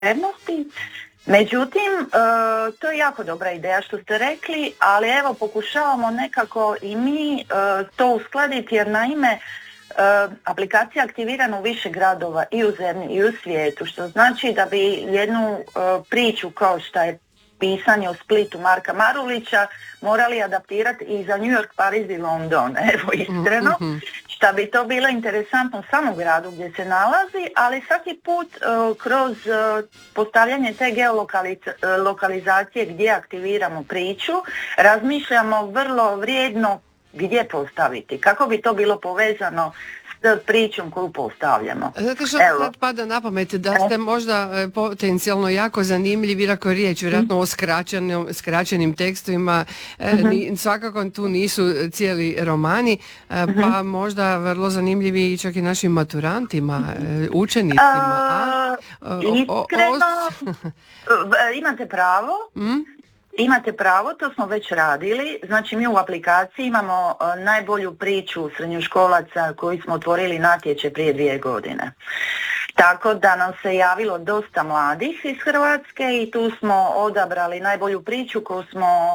književnosti. Međutim, to je jako dobra ideja što ste rekli, ali evo pokušavamo nekako i mi to uskladiti jer naime aplikacija je aktivirana u više gradova i u zemlji i u svijetu, što znači da bi jednu priču kao što je pisanje o Splitu Marka Marulića morali adaptirati i za New York, Pariz i London, evo iskreno, što bi to bilo interesantno samom gradu gdje se nalazi, ali svaki put kroz postavljanje te geolokalizacije gdje aktiviramo priču, razmišljamo vrlo vrijedno gdje postaviti, kako bi to bilo povezano s pričom koju postavljamo. Znate što sad pada na pamet, da ste možda potencijalno jako zanimljivi, iako je riječ vjerojatno o skraćenim tekstovima, svakako tu nisu cijeli romani, pa možda vrlo zanimljivi čak i našim maturantima, učenicima. Iskreno, imate pravo. Imate pravo, to smo već radili. Znači mi u aplikaciji imamo najbolju priču srednjoškolaca koji smo otvorili natječaj prije 2 godine. Tako da nam se javilo dosta mladih iz Hrvatske i tu smo odabrali najbolju priču koju smo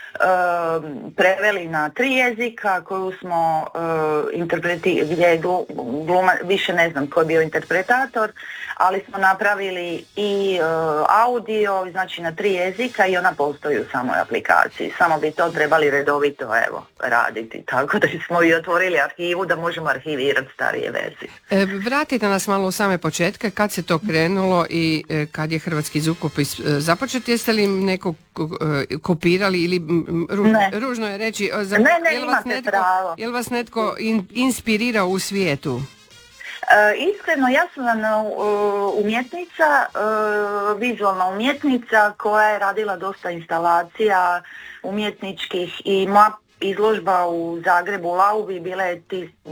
preveli na 3 jezika, koju smo gdje je više ne znam ko je bio interpretator, ali smo napravili i audio, znači na 3 jezika i ona postoji u samoj aplikaciji. Samo bi to trebali redovito raditi, tako da smo i otvorili arhivu da možemo arhivirati starije verzije. Vratite nas malo u same početke, kad se to krenulo i kad je hrvatski zvukopis započet, jeste li neko kopirali ili ružno je reći, je li vas netko inspirirao u svijetu? Iskreno, ja sam umjetnica, vizualna umjetnica koja je radila dosta instalacija umjetničkih i moja izložba u Zagrebu u Laubi bila je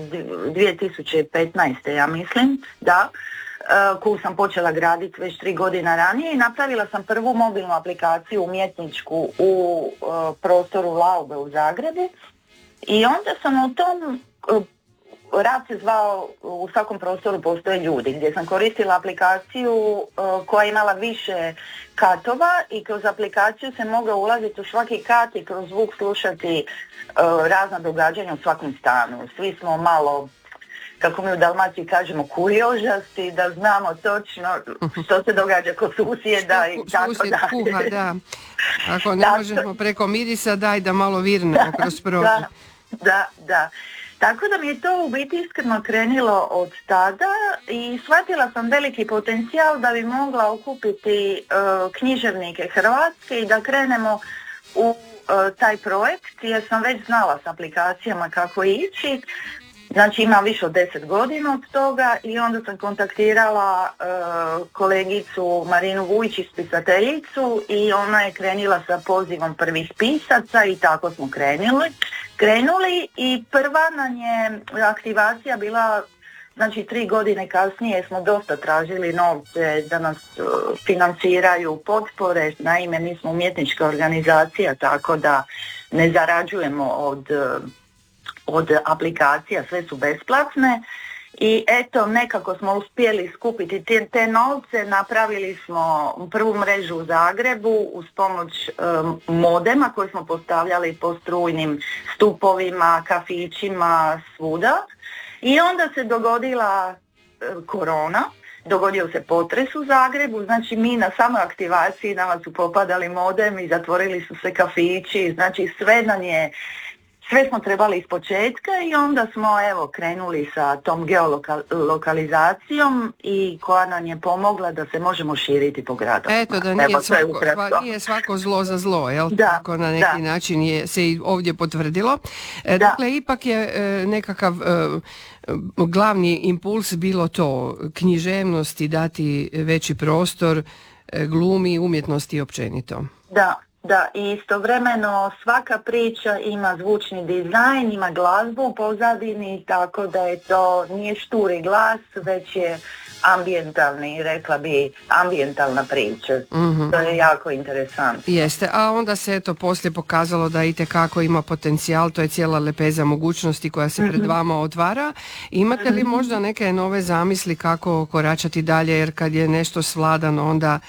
2015. ja mislim, da, koju sam počela graditi već 3 godina ranije i napravila sam prvu mobilnu aplikaciju umjetničku u prostoru Laube u Zagrebu i onda sam u tom rad se zvao U svakom prostoru postoje ljudi, gdje sam koristila aplikaciju koja je imala više katova i kroz aplikaciju se mogao ulaziti u svaki kat i kroz zvuk slušati razna događanja u svakom stanu. Svi smo malo, kako mi u Dalmaciji kažemo, kuriožasti, da znamo točno što se događa kod susjeda i tako dalje. Kuha, da. Ako ne možemo preko mirisa, daj da malo virnemo kroz prozor. Da. Tako da mi je to u biti iskreno krenilo od tada i shvatila sam veliki potencijal da bi mogla okupiti književnike Hrvatske i da krenemo u taj projekt jer sam već znala s aplikacijama kako ići. Znači ima više od 10 godina od toga i onda sam kontaktirala kolegicu Marinu Vujić, pisateljicu, i ona je krenula sa pozivom prvih pisaca i tako smo krenuli i prva nam je aktivacija bila, znači 3 godine kasnije smo dosta tražili novce da nas financiraju potpore, naime mi smo umjetnička organizacija tako da ne zarađujemo od aplikacija, sve su besplatne i eto nekako smo uspjeli skupiti te novce, napravili smo prvu mrežu u Zagrebu uz pomoć modema koje smo postavljali po strujnim stupovima, kafićima, svuda i onda se dogodila korona, dogodio se potres u Zagrebu, znači mi na samoj aktivaciji nama su popadali modem i zatvorili su se kafići, znači sve smo trebali iz početka i onda smo krenuli sa tom geolokalizacijom i koja nam je pomogla da se možemo širiti po gradu. Eto da nije svako zlo za zlo, jel? Tako na neki način se i ovdje potvrdilo. Dakle, ipak je nekakav glavni impuls bilo to književnosti, dati veći prostor glumi, umjetnosti općenito. Da, i istovremeno svaka priča ima zvučni dizajn, ima glazbu u pozadini, tako da je to nije šturi glas, već je ambijentalni, rekla bi ambijentalna priča. To je jako interesantno. Jeste, a onda se eto poslije pokazalo da itekako ima potencijal, to je cijela lepeza mogućnosti koja se pred vama otvara. Imate li možda neke nove zamisli kako koračati dalje, jer kad je nešto svladano onda